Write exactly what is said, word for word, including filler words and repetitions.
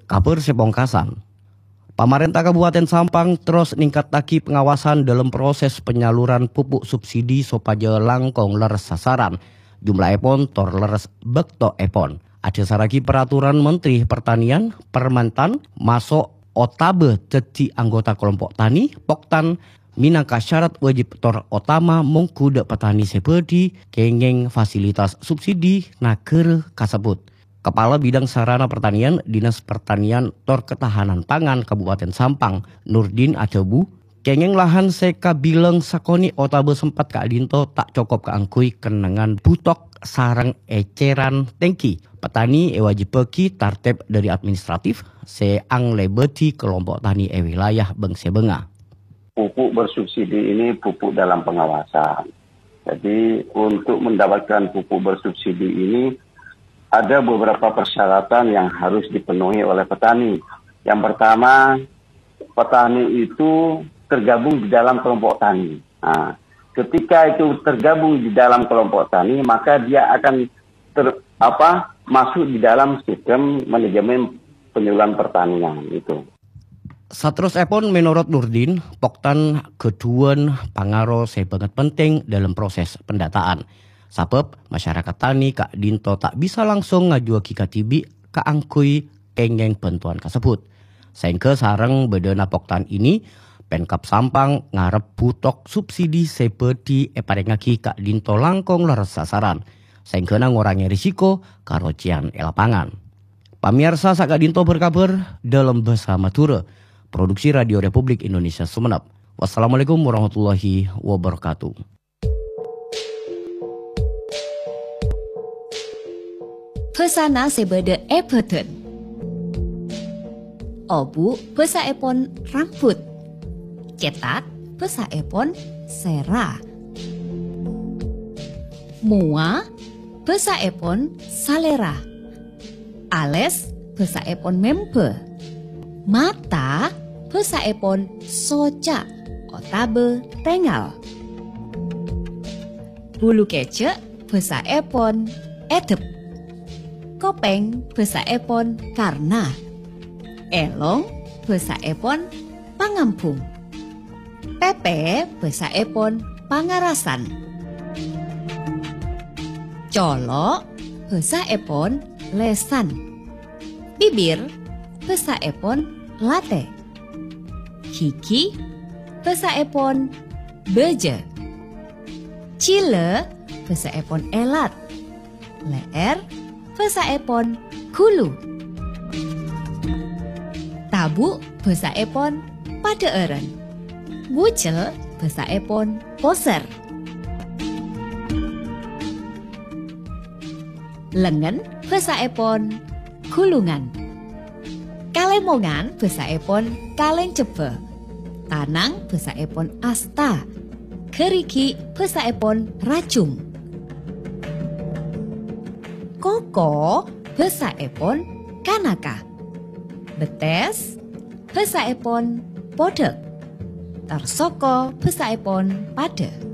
Kabar sepongkasan. Pemerintah Kabupaten Sampang terus ningkatake pengawasan dalam proses penyaluran pupuk subsidi supaya langkong leres sasaran. Jumlah epon tor leres bekto epon. Ada saragi peraturan Menteri Pertanian Permentan masuk otabe jadi anggota kelompok tani Poktan minangka syarat wajib tor utama mengkuda petani seperti kengeng fasilitas subsidi naker kasebut. Kepala Bidang Sarana Pertanian Dinas Pertanian Tor Ketahanan Pangan Kabupaten Sampang Nurdin Acebu kengeng lahan seka bilang sakoni otabe sempat Kak Dinto tak cukup keangkui kenangan butok sarang eceran tengki. Petani e wajib peki tartib dari administratif seang lebeti kelompok tani e wilayah Bengse Benga. Pupuk bersubsidi ini pupuk dalam pengawasan. Jadi untuk mendapatkan pupuk bersubsidi ini ada beberapa persyaratan yang harus dipenuhi oleh petani. Yang pertama, petani itu tergabung di dalam kelompok tani. Nah, ketika itu tergabung di dalam kelompok tani, maka dia akan ter, apa, masuk di dalam sistem manajemen penyuluhan pertanian itu. Saterus epon menurut Nurdin, Poktan keduan pangaro sebanget penting dalam proses pendataan. Sabab masyarakat tani Kak Dinto tak bisa langsung ngajuaki K T B keangkui kengeng bantuan tersebut. Sehingga sarang bedana Poktan ini Pemkab Sampang ngarep butok subsidi seperti eparengaki Kak Dinto langkong leres sasaran. Sehingga ngurangi risiko karocian elapangan. Pamirsa sak Kak Dinto berkabar dalam bahasa Madura. Produksi Radio Republik Indonesia Sumenep. Wassalamualaikum warahmatullahi wabarakatuh. Pesana sebede epeten. Obu pesa epon rambut. Cetak pesa epon sera. Mua pesa epon salera. Ales pesa epon mempe. Mata pesa epon soca. Otabe tengal. Bulu kecek pesa epon edep. Kopeng bahasa epon karena. Elong bahasa epon pangampung. Pepe bahasa epon pangarasan. Colo bahasa epon lesan. Bibir bahasa epon late. Kiki bahasa epon beje. Cile bahasa epon elat. Leer bahasa epon kulu. Tabu bahasa epon padeeren. Bucel bahasa epon poser. Lengen bahasa epon kulungan. Kalemongan bahasa epon kaleng cebe. Tanang bahasa epon asta. Keriki bahasa epon racung. Koko bahasa epon kanaka. Betes bahasa epon podek. Tarsoko bahasa epon pade.